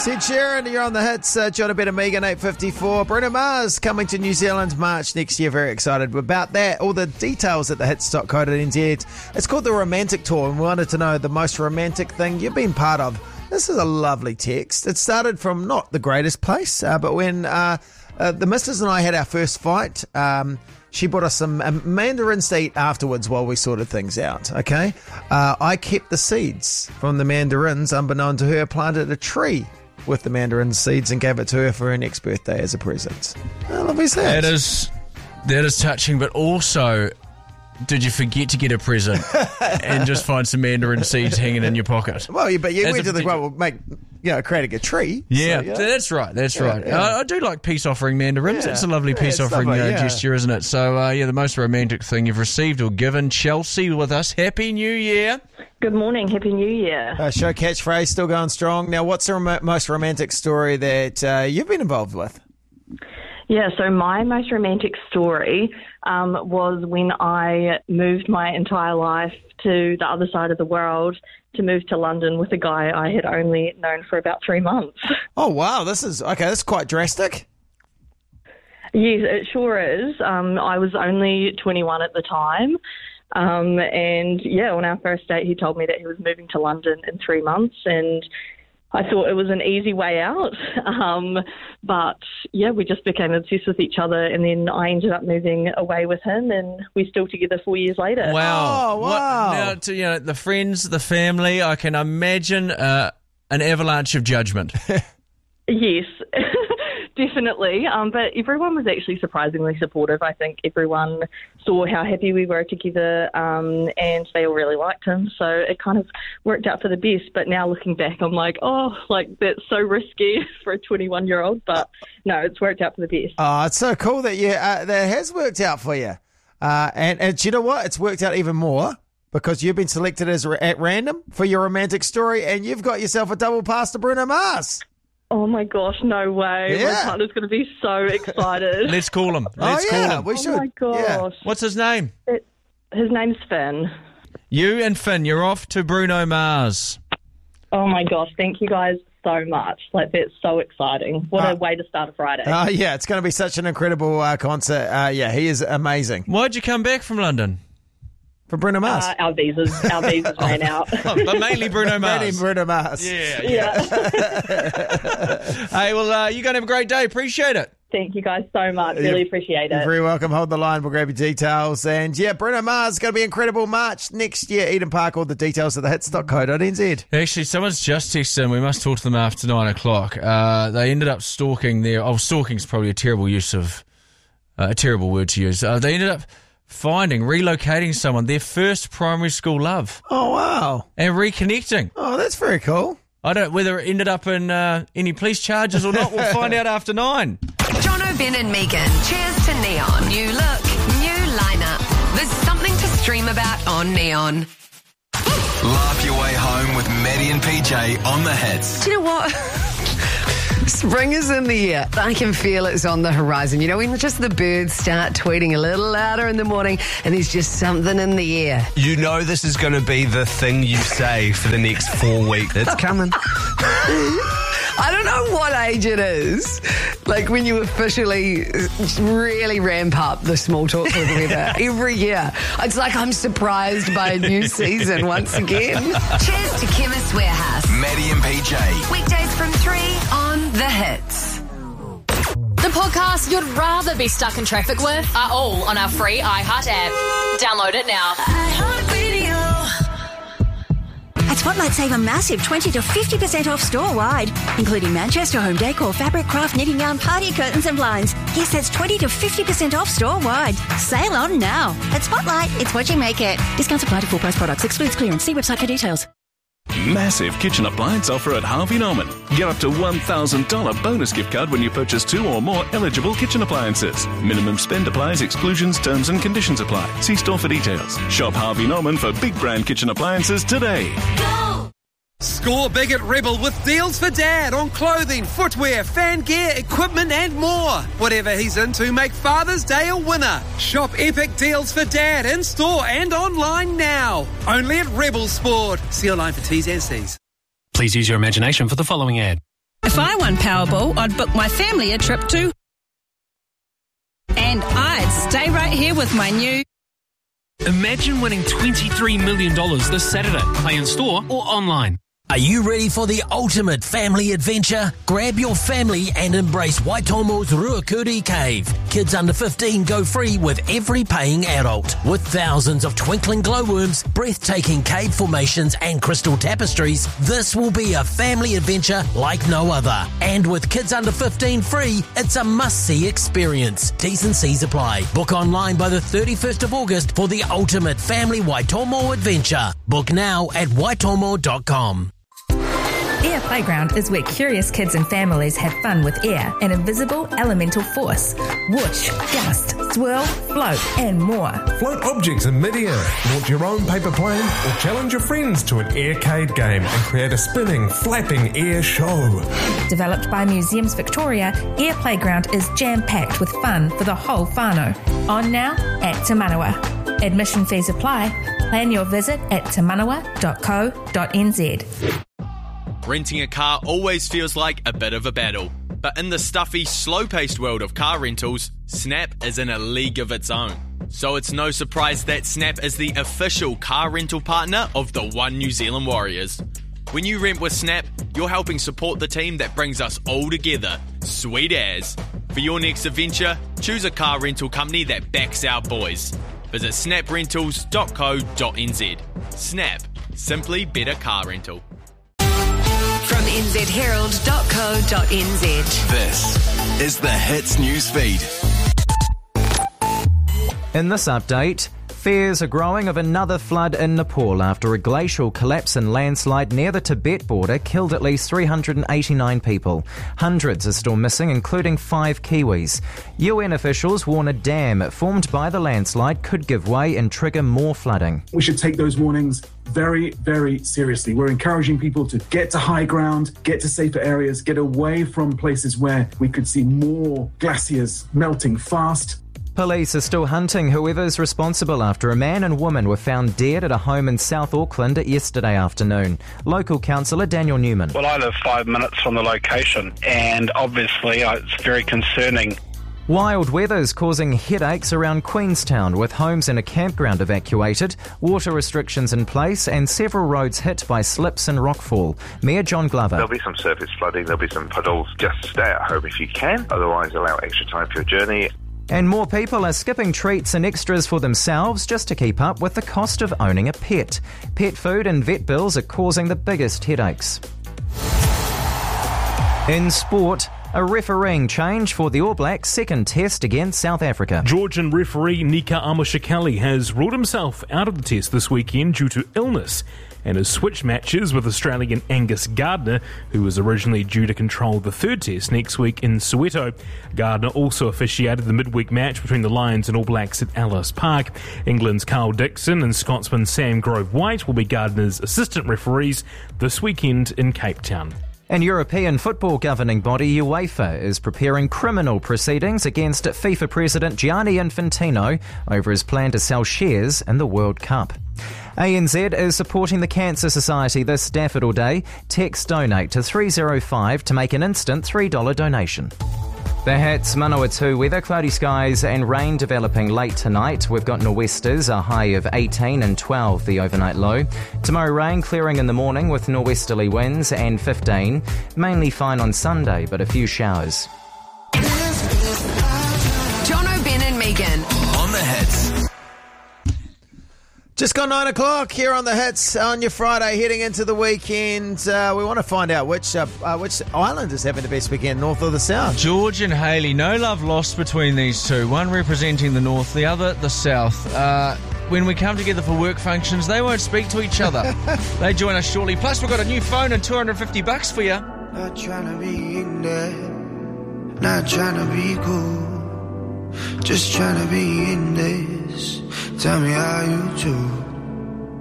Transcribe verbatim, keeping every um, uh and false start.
It's Ed Sheeran, you're on the hits. Uh, John Abed and Megan, eight fifty-four. Bruno Mars coming to New Zealand March next year. Very excited about that. All the details at the hits dot co dot n z. It's called the Romantic Tour, and we wanted to know the most romantic thing you've been part of. This is a lovely text. It started from not the greatest place, uh, but when uh, uh, the missus and I had our first fight, um, she brought us some um, mandarins to eat afterwards while we sorted things out, okay? Uh, I kept the seeds from the mandarins, unbeknown to her, planted a tree with the mandarin seeds and gave it to her for her next birthday as a present. How lovely is that? That is, that is touching, but also, did you forget to get a present and just find some mandarin seeds hanging in your pocket? Well, yeah, but you As went a to the, particular- well, make, you know, creating a tree. Yeah, so, yeah. that's right, that's Yeah, right. yeah. I, I do like peace offering mandarins. Yeah. It's a lovely Yeah, peace it's offering lovely, uh, yeah. gesture, isn't it? So, uh, yeah, the most romantic thing you've received or given. Chelsea with us. Happy New Year. Good morning. Happy New Year. Uh, show catchphrase still going strong. Now, what's the rom- most romantic story that uh, you've been involved with? Yeah, so my most romantic story um, was when I moved my entire life to the other side of the world to move to London with a guy I had only known for about three months. Oh, wow. This is, okay, that's quite drastic. Yes, it sure is. Um, I was only twenty-one at the time. Um, and, yeah, on our first date, he told me that he was moving to London in three months, and I thought it was an easy way out. Um, but, yeah, we just became obsessed with each other, and then I ended up moving away with him, and we're still together four years later. Wow. Oh, What- wow. now, to, you know, the friends, the family, I can imagine uh, an avalanche of judgment. Yes, definitely. Um, but everyone was actually surprisingly supportive. I think everyone saw how happy we were together, um, and they all really liked him. So it kind of worked out for the best. But now looking back, I'm like, oh, like that's so risky for a twenty-one-year-old. But no, it's worked out for the best. Oh, it's so cool that you, uh, that it has worked out for you. Uh, and, and do you know what? It's worked out even more because you've been selected as ra- at random for your romantic story, and you've got yourself a double pass to Bruno Mars. Oh my gosh, no way. Yeah. My partner's going to be so excited. Let's call him. Let's oh, call yeah, him. we oh should. my gosh. Yeah. What's his name? It, his name's Finn. You and Finn, you're off to Bruno Mars. Oh my gosh, thank you guys so much. Like, that's so exciting. What Uh, a way to start a Friday. Oh, yeah, it's going to be such an incredible uh, concert. Uh, yeah, he is amazing. Why'd you come back from London? For Bruno Mars. Uh, our visas, our visas ran out. Oh, but mainly Bruno Mainly Mars. Bruno Mars. Yeah. Yeah. Hey, well, uh, you're going to have a great day. Appreciate it. Thank you guys so much. Really You're- appreciate You're it. very welcome. Hold the line. We'll grab your details. And yeah, Bruno Mars is going to be incredible March next year. Eden Park, all the details at the hits dot co dot n z. Actually, someone's just texted in. We must talk to them after nine o'clock. Uh, they ended up stalking their... Oh, stalking's probably a terrible use of... Uh, a terrible word to use. Uh, they ended up finding, relocating someone, their first primary school love, Oh, wow. and reconnecting. Oh, that's very cool. I don't whether it ended up in uh, any police charges or not. We'll find out after nine. John O'Ben and Megan. Cheers to Neon. New look, new lineup. There's something to stream about on Neon. Laugh your way home with Maddie and P J on the hits. Do you know what? Spring is in the air. I can feel it's on the horizon. You know, when just the birds start tweeting a little louder in the morning and there's just something in the air. You know this is going to be the thing you say for the next four weeks. It's coming. I don't know what age it is, like when you officially really ramp up the small talk with weather every year. It's like I'm surprised by a new season once again. Cheers to Chemist Warehouse. Maddie and P J. Weekdays from three on The Hits. The podcasts you'd rather be stuck in traffic with are all on our free iHeart app. Download it now. At Spotlight, save a massive twenty to fifty percent off store-wide, including Manchester home decor, fabric, craft, knitting yarn, party curtains and blinds. Yes, that's twenty to fifty percent off store-wide. Sail on now. At Spotlight, it's what you make it. Discounts apply to full-price products. Excludes clearance. See website for details. Massive kitchen appliance offer at Harvey Norman. Get up to one thousand dollars bonus gift card when you purchase two or more eligible kitchen appliances. Minimum spend applies, exclusions, terms and conditions apply. See store for details. Shop Harvey Norman for big brand kitchen appliances today. Score big at Rebel with deals for Dad on clothing, footwear, fan gear, equipment and more. Whatever he's into, make Father's Day a winner. Shop epic deals for Dad in store and online now. Only at Rebel Sport. See online for T's and C's. Please use your imagination for the following ad. If I won Powerball, I'd book my family a trip to... And I'd stay right here with my new... Imagine winning twenty-three million dollars this Saturday. Play in store or online. Are you ready for the ultimate family adventure? Grab your family and embrace Waitomo's Ruakuri Cave. Kids under fifteen go free with every paying adult. With thousands of twinkling glowworms, breathtaking cave formations and crystal tapestries, this will be a family adventure like no other. And with kids under fifteen free, it's a must-see experience. T's and C's apply. Book online by the thirty-first of August for the ultimate family Waitomo adventure. Book now at waitomo dot com. Air Playground is where curious kids and families have fun with air, an invisible elemental force. Whoosh, gust, swirl, float, and more. Float objects in mid-air, launch your own paper plane, or challenge your friends to an aircade game and create a spinning, flapping air show. Developed by Museums Victoria, Air Playground is jam-packed with fun for the whole whānau. On now at Te Manawa. Admission fees apply. Plan your visit at te manawa dot co dot n z. Renting a car always feels like a bit of a battle, but in the stuffy, slow-paced world of car rentals, Snap is in a league of its own. So it's no surprise that Snap is the official car rental partner of the One New Zealand Warriors. When you rent with Snap, you're helping support the team that brings us all together. Sweet as. For your next adventure, choose a car rental company that backs our boys. Visit snap rentals dot co dot n z. Snap. Simply better car rental. From n z herald dot co dot n z. This is the Hits News Feed. In this update, fears are growing of another flood in Nepal after a glacial collapse and landslide near the Tibet border killed at least three hundred eighty-nine people. Hundreds are still missing, including five Kiwis. U N officials warn a dam formed by the landslide could give way and trigger more flooding. We should take those warnings very, very seriously. We're encouraging people to get to high ground, get to safer areas, get away from places where we could see more glaciers melting fast. Police are still hunting whoever's responsible after a man and woman were found dead at a home in South Auckland yesterday afternoon. Local councillor Daniel Newman. Well, I live five minutes from the location, and obviously uh, it's very concerning. Wild weather's causing headaches around Queenstown, with homes and a campground evacuated, water restrictions in place, and several roads hit by slips and rockfall. Mayor John Glover. There'll be some surface flooding, there'll be some puddles. Just stay at home if you can, otherwise allow extra time for your journey. And more people are skipping treats and extras for themselves just to keep up with the cost of owning a pet. Pet food and vet bills are causing the biggest headaches. In sport, a refereeing change for the All Blacks' second test against South Africa. Georgian referee Nika Amoshakali has ruled himself out of the test this weekend due to illness and has switched matches with Australian Angus Gardner, who was originally due to control the third test next week in Soweto. Gardner also officiated the midweek match between the Lions and All Blacks at Ellis Park. England's Carl Dixon and Scotsman Sam Grove-White will be Gardner's assistant referees this weekend in Cape Town. And European football governing body UEFA is preparing criminal proceedings against FIFA President Gianni Infantino over his plan to sell shares in the World Cup. A N Z is supporting the Cancer Society this Daffodil Day. Text donate to three oh five to make an instant three dollars donation. The Hits, Manawatu weather, cloudy skies and rain developing late tonight. We've got nor'westers, a high of eighteen and twelve, the overnight low. Tomorrow rain clearing in the morning with nor'westerly winds and fifteen. Mainly fine on Sunday, but a few showers. Jono, Ben and Megan. On the Hits. Just gone nine o'clock here on the Hits on your Friday, heading into the weekend. Uh, we want to find out which uh, uh, which island is having the best weekend, north or the south. George and Haley, no love lost between these two. One representing the north, the other the south. Uh, when we come together for work functions, they won't speak to each other. They join us shortly. Plus, we've got a new phone and two hundred fifty bucks for you. Not trying to be in there, not trying to be cool, just trying to be in this. Tell me how you do.